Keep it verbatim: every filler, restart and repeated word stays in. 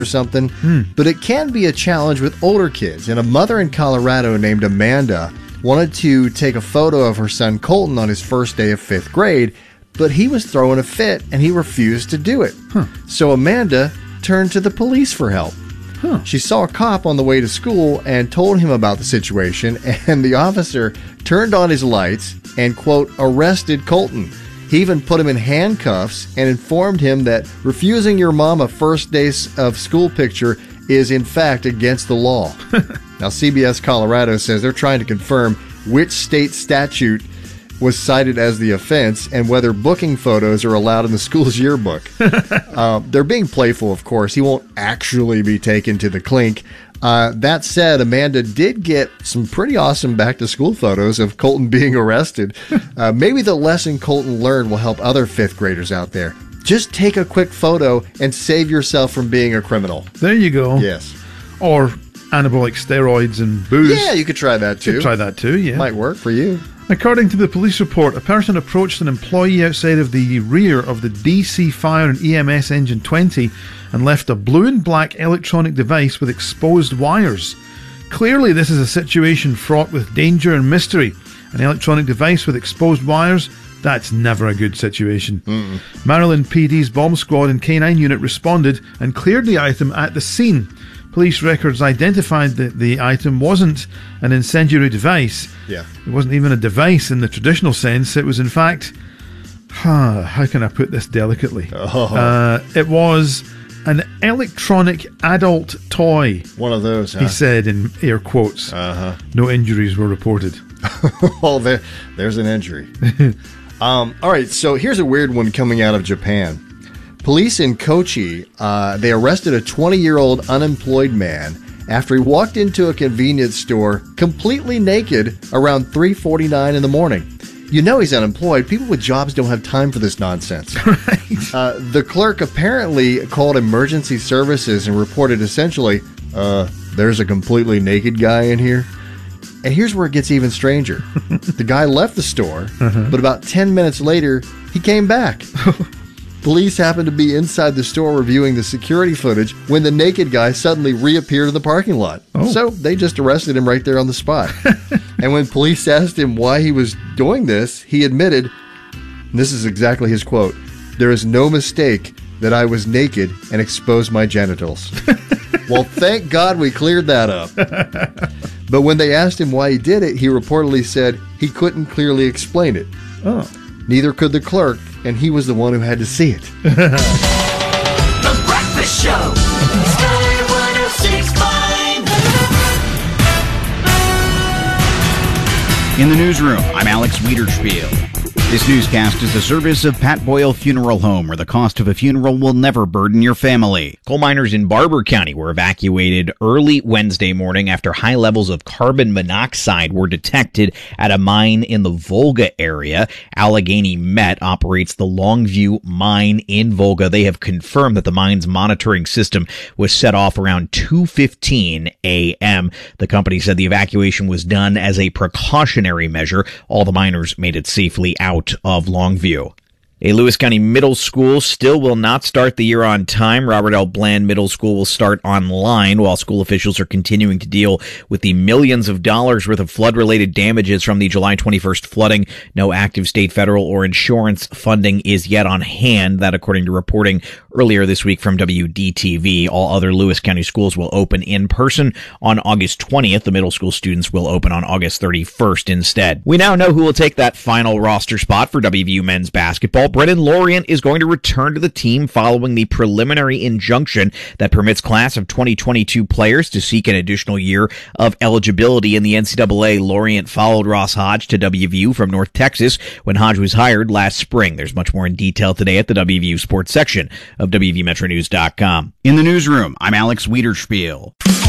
or something, Hmm. but it can be a challenge with older kids. And a mother in Colorado named Amanda wanted to take a photo of her son Colton on his first day of fifth grade, but he was throwing a fit and he refused to do it. Huh. So Amanda turned to the police for help. Huh. She saw a cop on the way to school and told him about the situation, and the officer turned on his lights and, quote, arrested Colton. He even put him in handcuffs and informed him that refusing your mom a first day of school picture is, in fact, against the law. Now, C B S Colorado says they're trying to confirm which state statute was cited as the offense and whether booking photos are allowed in the school's yearbook. uh, they're being playful, of course. He won't actually be taken to the clink. Uh, that said, Amanda did get some pretty awesome back-to-school photos of Colton being arrested. Uh, maybe the lesson Colton learned will help other fifth graders out there. Just take a quick photo and save yourself from being a criminal. There you go. Yes. Or anabolic steroids and booze. Yeah, you could try that too. You could try that too, yeah. Might work for you. According to the police report, a person approached an employee outside of the rear of the D C Fire and E M S Engine twenty and left a blue and black electronic device with exposed wires. Clearly, this is a situation fraught with danger and mystery. An electronic device with exposed wires, that's never a good situation. Mm-mm. Maryland P D's bomb squad and K nine unit responded and cleared the item at the scene. Police records identified that the item wasn't an incendiary device. Yeah. It wasn't even a device in the traditional sense. It was, in fact, huh, how can I put this delicately? Oh. Uh, it was an electronic adult toy. One of those, huh? He said in air quotes. Uh-huh. No injuries were reported. Oh, there, there's an injury. um, all right, so here's a weird one coming out of Japan. Police in Kochi, uh, they arrested a twenty-year-old unemployed man after he walked into a convenience store completely naked around three forty-nine in the morning. You know he's unemployed. People with jobs don't have time for this nonsense. Right. Uh, the clerk apparently called emergency services and reported essentially, uh, there's a completely naked guy in here. And here's where it gets even stranger. The guy left the store, uh-huh. but about ten minutes later, he came back. Police happened to be inside the store reviewing the security footage when the naked guy suddenly reappeared in the parking lot. Oh. So they just arrested him right there on the spot. And when police asked him why he was doing this, he admitted, and this is exactly his quote, "There is no mistake that I was naked and exposed my genitals." Well, thank God we cleared that up. But when they asked him why he did it, he reportedly said he couldn't clearly explain it. Oh. Neither could the clerk, and he was the one who had to see it. The Breakfast Show. Sky one oh six point five. In the newsroom, I'm Alex Wiederspiel. This newscast is the service of Pat Boyle Funeral Home, where the cost of a funeral will never burden your family. Coal miners in Barber County were evacuated early Wednesday morning after high levels of carbon monoxide were detected at a mine in the Volga area. Allegheny Met operates the Longview mine in Volga. They have confirmed that the mine's monitoring system was set off around two fifteen a.m. The company said the evacuation was done as a precautionary measure. All the miners made it safely out of Longview. A Lewis County middle school still will not start the year on time. Robert L. Bland Middle School will start online while school officials are continuing to deal with the millions of dollars worth of flood-related damages from the July twenty-first flooding. No active state, federal, or insurance funding is yet on hand. That, according to reporting earlier this week from W D T V. All other Lewis County schools will open in person on August twentieth. The middle school students will open on August thirty-first instead. We now know who will take that final roster spot for W V U men's basketball. Brennan Lorient is going to return to the team following the preliminary injunction that permits class of twenty twenty-two players to seek an additional year of eligibility in the N C double A. Lorient followed Ross Hodge to W V U from North Texas when Hodge was hired last spring. There's much more in detail today at the W V U sports section of W V Metro News dot com. In the newsroom, I'm Alex Wiederspiel.